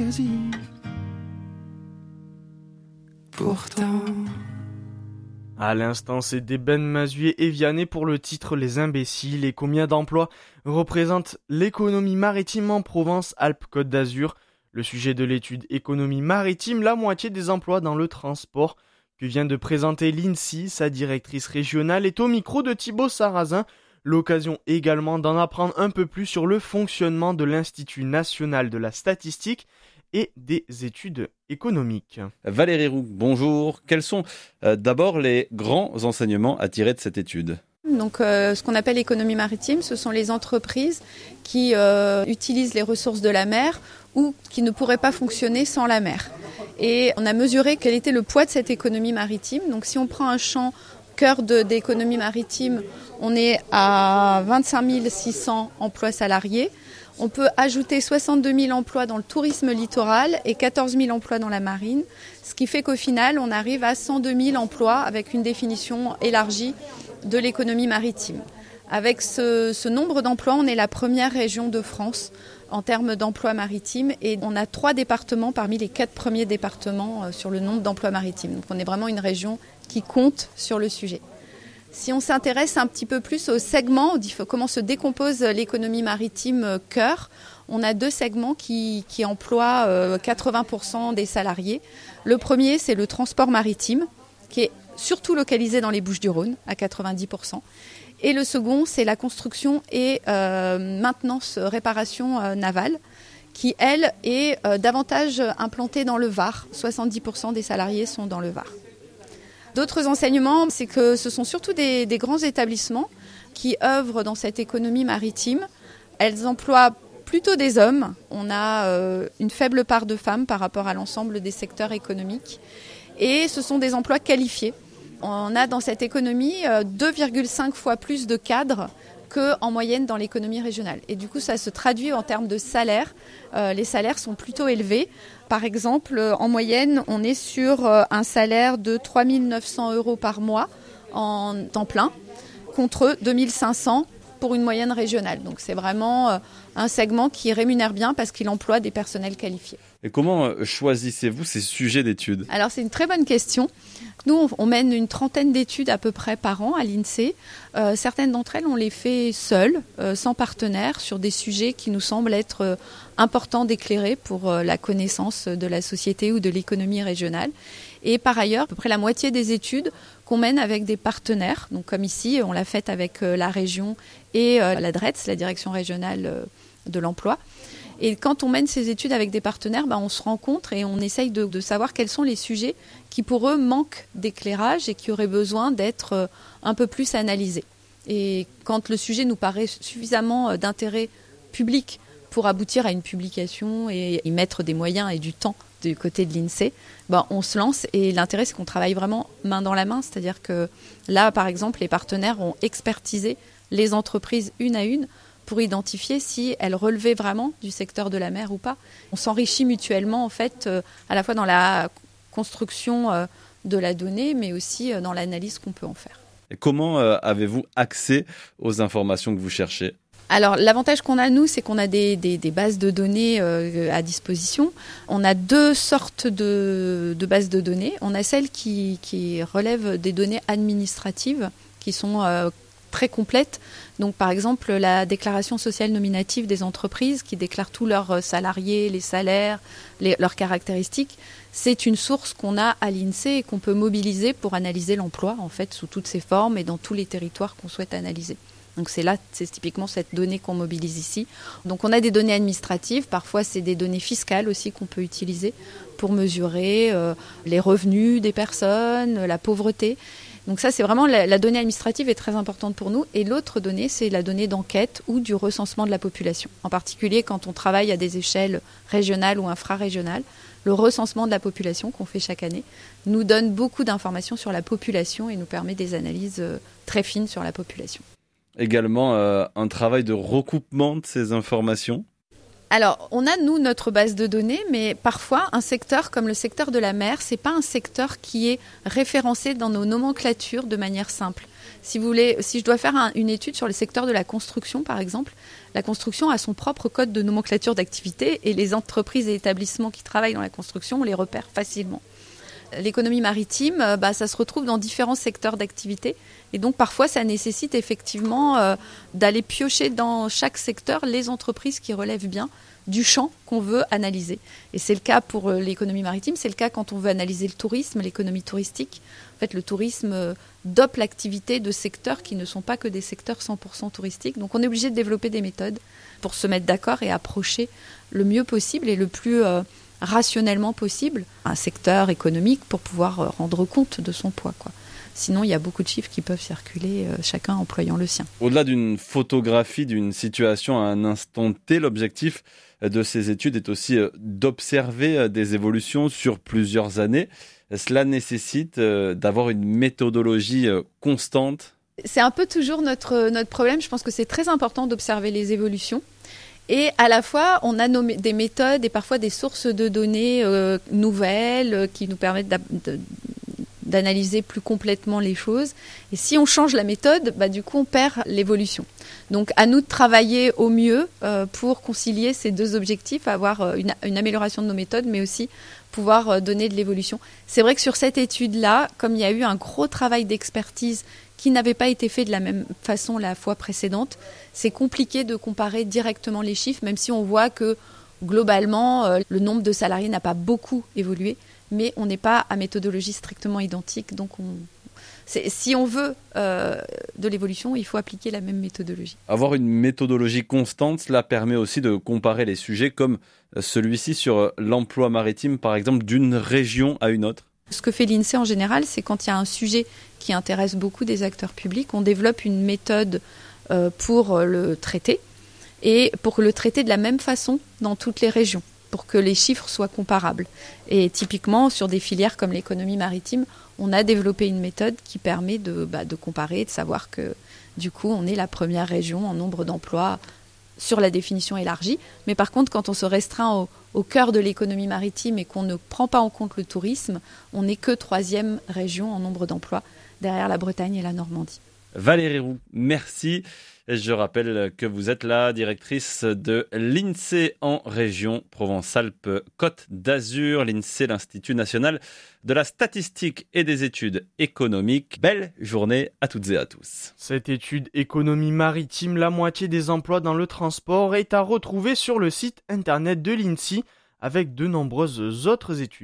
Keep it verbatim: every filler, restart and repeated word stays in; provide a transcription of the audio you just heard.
quasi. Pourtant... À l'instant, c'était Ben Mazué et Vianney pour le titre Les Imbéciles. Et combien d'emplois représente l'économie maritime en Provence-Alpes-Côte d'Azur? Le sujet de l'étude économie maritime, la moitié des emplois dans le transport que vient de présenter l'INSEE, sa directrice régionale, est au micro de Thibaut Sarrazin. L'occasion également d'en apprendre un peu plus sur le fonctionnement de l'Institut national de la statistique et des études économiques. Valérie Roux, bonjour. Quels sont euh, d'abord les grands enseignements à tirer de cette étude ? Donc, euh, ce qu'on appelle l'économie maritime, ce sont les entreprises qui euh, utilisent les ressources de la mer ou qui ne pourraient pas fonctionner sans la mer. Et on a mesuré quel était le poids de cette économie maritime. Donc, si on prend un champ cœur de, d'économie maritime, on est à vingt-cinq mille six cents emplois salariés. On peut ajouter soixante-deux mille emplois dans le tourisme littoral et quatorze mille emplois dans la marine, ce qui fait qu'au final, on arrive à cent deux mille emplois avec une définition élargie de l'économie maritime. Avec ce, ce nombre d'emplois, on est la première région de France en termes d'emplois maritimes et on a trois départements parmi les quatre premiers départements sur le nombre d'emplois maritimes. Donc on est vraiment une région qui compte sur le sujet. Si on s'intéresse un petit peu plus aux segments, comment se décompose l'économie maritime cœur, on a deux segments qui, qui emploient quatre-vingts pour cent des salariés. Le premier, c'est le transport maritime, qui est surtout localisé dans les Bouches-du-Rhône, à quatre-vingt-dix pour cent. Et le second, c'est la construction et euh, maintenance, réparation euh, navale, qui, elle, est euh, davantage implantée dans le Var. soixante-dix pour cent des salariés sont dans le Var. D'autres enseignements, c'est que ce sont surtout des, des grands établissements qui œuvrent dans cette économie maritime. Elles emploient plutôt des hommes. On a euh, une faible part de femmes par rapport à l'ensemble des secteurs économiques. Et ce sont des emplois qualifiés. On a dans cette économie euh, deux virgule cinq fois plus de cadres qu'en moyenne dans l'économie régionale. Et du coup, ça se traduit en termes de salaire. Euh, les salaires sont plutôt élevés. Par exemple, en moyenne, on est sur un salaire de trois mille neuf cents euros par mois en temps plein, contre deux mille cinq cents pour une moyenne régionale. Donc c'est vraiment un segment qui rémunère bien parce qu'il emploie des personnels qualifiés. Et comment choisissez-vous ces sujets d'études ? Alors c'est une très bonne question. Nous, on mène une trentaine d'études à peu près par an à l'INSEE. Euh, certaines d'entre elles, on les fait seules, euh, sans partenaire, sur des sujets qui nous semblent être euh, importants d'éclairer pour euh, la connaissance de la société ou de l'économie régionale. Et par ailleurs, à peu près la moitié des études qu'on mène avec des partenaires. Donc comme ici, on l'a faite avec euh, la région et euh, la D R E T S, la Direction régionale euh, de l'emploi. Et quand on mène ces études avec des partenaires, bah, on se rencontre et on essaye de, de savoir quels sont les sujets qui, pour eux, manquent d'éclairage et qui auraient besoin d'être euh, un peu plus analysés. Et quand le sujet nous paraît suffisamment euh, d'intérêt public pour aboutir à une publication et y mettre des moyens et du temps du côté de l'INSEE, bah, on se lance. Et l'intérêt, c'est qu'on travaille vraiment main dans la main. C'est-à-dire que là, par exemple, les partenaires ont expertisé les entreprises une à une pour identifier si elles relevaient vraiment du secteur de la mer ou pas. On s'enrichit mutuellement, en fait, euh, à la fois dans la construction euh, de la donnée, mais aussi euh, dans l'analyse qu'on peut en faire. Et comment euh, avez-vous accès aux informations que vous cherchez ? Alors, l'avantage qu'on a, nous, c'est qu'on a des, des, des bases de données euh, à disposition. On a deux sortes de, de bases de données. On a celles qui, qui relèvent des données administratives, qui sont euh, très complètes. Donc, par exemple, la déclaration sociale nominative des entreprises qui déclarent tous leurs salariés, les salaires, les, leurs caractéristiques. C'est une source qu'on a à l'INSEE et qu'on peut mobiliser pour analyser l'emploi, en fait, sous toutes ses formes et dans tous les territoires qu'on souhaite analyser. Donc c'est là, c'est typiquement cette donnée qu'on mobilise ici. Donc on a des données administratives, parfois c'est des données fiscales aussi qu'on peut utiliser pour mesurer euh, les revenus des personnes, la pauvreté. Donc ça, c'est vraiment la, la donnée administrative est très importante pour nous. Et l'autre donnée, c'est la donnée d'enquête ou du recensement de la population. En particulier quand on travaille à des échelles régionales ou infrarégionales, le recensement de la population qu'on fait chaque année nous donne beaucoup d'informations sur la population et nous permet des analyses euh, très fines sur la population. Également euh, un travail de recoupement de ces informations ? Alors, on a, nous, notre base de données, mais parfois, un secteur comme le secteur de la mer, c'est pas un secteur qui est référencé dans nos nomenclatures de manière simple. Si vous voulez, si je dois faire un, une étude sur le secteur de la construction, par exemple, la construction a son propre code de nomenclature d'activité et les entreprises et établissements qui travaillent dans la construction, on les repère facilement. L'économie maritime, bah, ça se retrouve dans différents secteurs d'activité. Et donc, parfois, ça nécessite effectivement euh, d'aller piocher dans chaque secteur les entreprises qui relèvent bien du champ qu'on veut analyser. Et c'est le cas pour l'économie maritime, c'est le cas quand on veut analyser le tourisme, l'économie touristique. En fait, le tourisme euh, dope l'activité de secteurs qui ne sont pas que des secteurs cent pour cent touristiques. Donc, on est obligé de développer des méthodes pour se mettre d'accord et approcher le mieux possible et le plus... Euh, rationnellement possible un secteur économique pour pouvoir rendre compte de son poids, quoi. Sinon, il y a beaucoup de chiffres qui peuvent circuler, euh, chacun employant le sien. Au-delà d'une photographie d'une situation à un instant T, l'objectif de ces études est aussi d'observer des évolutions sur plusieurs années. Cela nécessite d'avoir une méthodologie constante. C'est un peu toujours notre, notre problème. Je pense que c'est très important d'observer les évolutions. Et à la fois, on a nos, des méthodes et parfois des sources de données euh, nouvelles euh, qui nous permettent d'a, de, d'analyser plus complètement les choses. Et si on change la méthode, bah, du coup, on perd l'évolution. Donc, à nous de travailler au mieux euh, pour concilier ces deux objectifs, avoir une, une amélioration de nos méthodes, mais aussi pouvoir euh, donner de l'évolution. C'est vrai que sur cette étude-là, comme il y a eu un gros travail d'expertise qui n'avait pas été fait de la même façon la fois précédente, c'est compliqué de comparer directement les chiffres, même si on voit que globalement, euh, le nombre de salariés n'a pas beaucoup évolué, mais on n'est pas à méthodologie strictement identique. Donc, on... c'est, si on veut euh, de l'évolution, il faut appliquer la même méthodologie. Avoir une méthodologie constante, cela permet aussi de comparer les sujets comme celui-ci sur l'emploi maritime, par exemple, d'une région à une autre. Ce que fait l'INSEE en général, c'est quand il y a un sujet qui intéresse beaucoup des acteurs publics, on développe une méthode euh, pour le traiter et pour le traiter de la même façon dans toutes les régions, pour que les chiffres soient comparables. Et typiquement, sur des filières comme l'économie maritime, on a développé une méthode qui permet de, bah, de comparer et de savoir que du coup, on est la première région en nombre d'emplois sur la définition élargie. Mais par contre, quand on se restreint au, au cœur de l'économie maritime et qu'on ne prend pas en compte le tourisme, on n'est que troisième région en nombre d'emplois, derrière la Bretagne et la Normandie. Valérie Roux, merci. Je rappelle que vous êtes la directrice de l'INSEE en région Provence-Alpes-Côte d'Azur. L'INSEE, l'Institut national de la statistique et des études économiques. Belle journée à toutes et à tous. Cette étude économie maritime, la moitié des emplois dans le transport, est à retrouver sur le site internet de l'INSEE avec de nombreuses autres études.